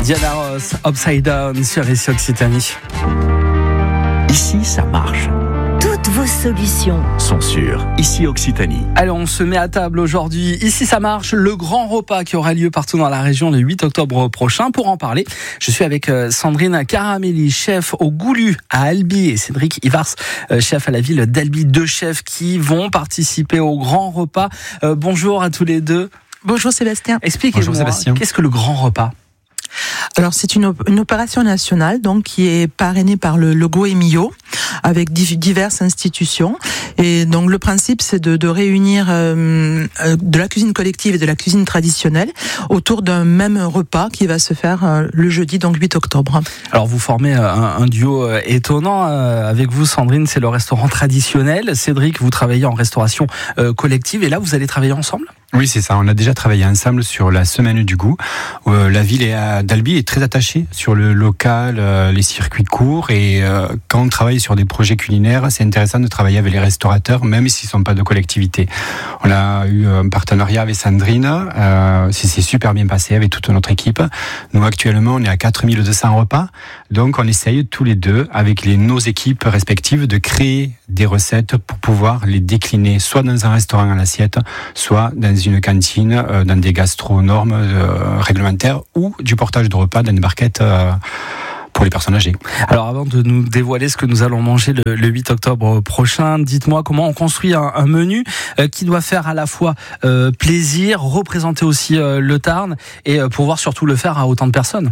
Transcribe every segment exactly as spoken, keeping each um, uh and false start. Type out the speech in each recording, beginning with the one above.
Diana Ross, Upside Down sur Ici Occitanie. Ici, ça marche. Toutes vos solutions sont sur Ici Occitanie. Allez, on se met à table aujourd'hui. Ici, ça marche. Le grand repas qui aura lieu partout dans la région le huit octobre prochain. Pour en parler, je suis avec Sandrine Caramelli, chef au Goulu à Albi, et Cédric Ivars, chef à la ville d'Albi. Deux chefs qui vont participer au grand repas. Euh, bonjour à tous les deux. Bonjour Sébastien. Expliquez-moi, qu'est-ce que le grand repas ? Alors c'est une, une opération nationale donc qui est parrainée par le logo Emilio avec diverses institutions, et donc le principe c'est de, de réunir euh, de la cuisine collective et de la cuisine traditionnelle autour d'un même repas qui va se faire euh, le jeudi donc huit octobre. Alors vous formez un, un duo euh, étonnant euh, avec vous Sandrine, c'est le restaurant traditionnel. Cédric, vous travaillez en restauration euh, collective, et là vous allez travailler ensemble ? Oui, c'est ça. On a déjà travaillé ensemble sur la semaine du goût. Euh, la ville d'Albi est très attachée sur le local, euh, les circuits courts, et euh, quand on travaille sur des projets culinaires, c'est intéressant de travailler avec les restaurateurs, même s'ils ne sont pas de collectivité. On a eu un partenariat avec Sandrine, euh, ça s'est super bien passé avec toute notre équipe. Nous, actuellement, on est à quatre mille deux cents repas, donc on essaye tous les deux, avec les, nos équipes respectives, de créer des recettes pour pouvoir les décliner, soit dans un restaurant à l'assiette, soit dans une cantine, euh, dans des gastro-normes euh, réglementaires, ou du portage de repas dans des barquettes euh, pour les personnes âgées. Alors avant de nous dévoiler ce que nous allons manger le, le huit octobre prochain, dites-moi comment on construit un, un menu euh, qui doit faire à la fois euh, plaisir, représenter aussi euh, le Tarn, et euh, pouvoir surtout le faire à autant de personnes.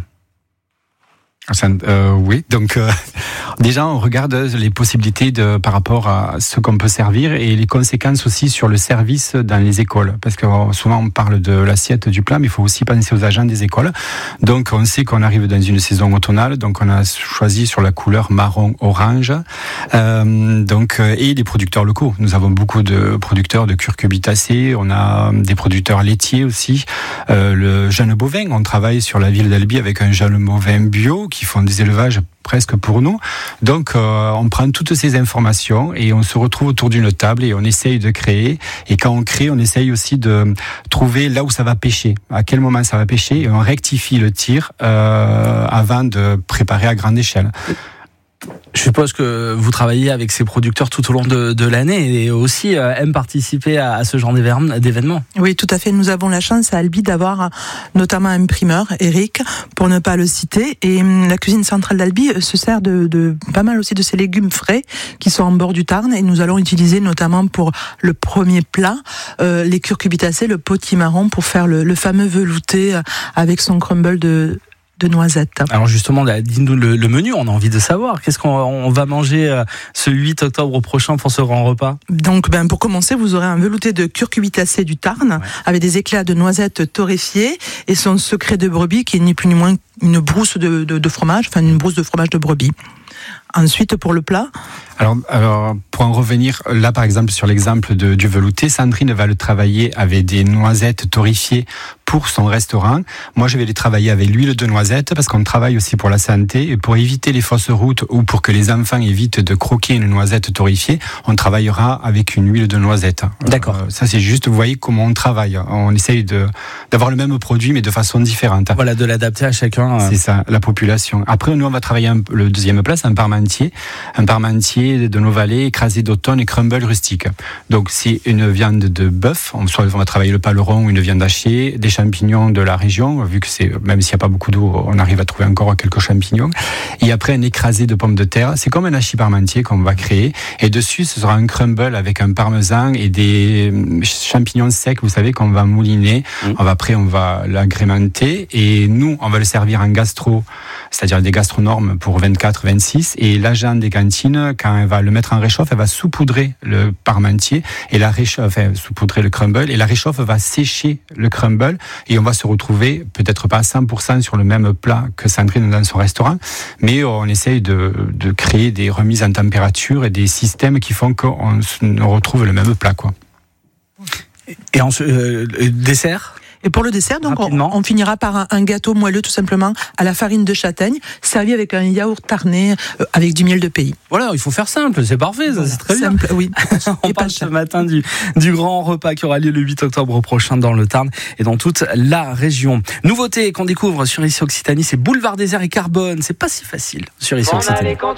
Euh, oui, donc euh, déjà on regarde les possibilités de, par rapport à ce qu'on peut servir, et les conséquences aussi sur le service dans les écoles, parce que souvent on parle de l'assiette du plat, mais il faut aussi penser aux agents des écoles. Donc on sait qu'on arrive dans une saison automnale, donc on a choisi sur la couleur marron-orange, euh, donc et des producteurs locaux. Nous avons beaucoup de producteurs de curcubitacées, on a des producteurs laitiers aussi, euh, le jeune bovin. On travaille sur la ville d'Albi avec un jeune bovin bio qui font des élevages presque pour nous. Donc euh, on prend toutes ces informations et on se retrouve autour d'une table et on essaye de créer. Et quand on crée, on essaye aussi de trouver là où ça va pêcher, à quel moment ça va pêcher, et on rectifie le tir euh, avant de préparer à grande échelle. Je suppose que vous travaillez avec ces producteurs tout au long de, de l'année, et aussi euh, aiment participer à, à ce genre d'événements. Oui, tout à fait. Nous avons la chance à Albi d'avoir notamment un primeur, Eric, pour ne pas le citer. Et la cuisine centrale d'Albi se sert de, de pas mal aussi de ces légumes frais qui sont en bord du Tarn. Et nous allons utiliser notamment pour le premier plat euh, les curcubitacées, le potimarron, pour faire le, le fameux velouté avec son crumble de de noisettes. Alors justement, dis-nous le, le menu, on a envie de savoir. Qu'est-ce qu'on on va manger euh, ce huit octobre prochain pour ce grand repas ? Donc ben, pour commencer, vous aurez un velouté de curcubitacées du Tarn, ouais, avec des éclats de noisettes torréfiées et son secret de brebis qui est ni plus ni moins une brousse de, de, de fromage, enfin une brousse de fromage de brebis. Ensuite, pour le plat, alors, alors, pour en revenir là, par exemple, sur l'exemple de, du velouté, Sandrine va le travailler avec des noisettes torréfiées pour son restaurant. Moi, je vais les travailler avec l'huile de noisette, parce qu'on travaille aussi pour la santé, et pour éviter les fausses routes, ou pour que les enfants évitent de croquer une noisette torréfiée, on travaillera avec une huile de noisette. D'accord. Euh, ça, c'est juste, vous voyez comment on travaille. On essaye de, d'avoir le même produit, mais de façon différente. Voilà, de l'adapter à chacun. C'est ça, la population. Après, nous, on va travailler un, le deuxième plat, c'est un parmentier. Un parmentier de nos vallées, écrasé d'automne et crumble rustique. Donc, c'est une viande de bœuf. On, soit on va travailler le paleron, une viande hachée, des champignons de la région, vu que c'est, même s'il n'y a pas beaucoup d'eau, on arrive à trouver encore quelques champignons. Et après, un écrasé de pommes de terre. C'est comme un hachis parmentier qu'on va créer. Et dessus, ce sera un crumble avec un parmesan et des champignons secs, vous savez, qu'on va mouliner. Mmh. On va, après, on va l'agrémenter. Et nous, on va le servir en gastro, c'est-à-dire des gastronormes pour vingt-quatre vingt-six. Et l'agent des cantines, quand elle va le mettre en réchauffe, elle va saupoudrer le parmentier et la réchauffe, enfin, saupoudrer le crumble, et la réchauffe va sécher le crumble, et on va se retrouver peut-être pas à cent pour cent sur le même plat que Sandrine dans son restaurant, mais on essaye de, de créer des remises en température et des systèmes qui font qu'on retrouve le même plat, quoi. Et ensuite, euh, dessert ? Et pour le dessert, donc on, Rapidement. on finira par un, un gâteau moelleux tout simplement à la farine de châtaigne, servi avec un yaourt tarné euh, avec du miel de pays. Voilà, il faut faire simple, c'est parfait, ça, c'est très bien. Simple, oui. On Et pas parle ce cher. matin du, du grand repas qui aura lieu le huit octobre prochain dans le Tarn et dans toute la région. Nouveauté qu'on découvre sur Ici Occitanie, c'est Boulevard Désert et Carbone. C'est pas si facile sur Ici Occitanie.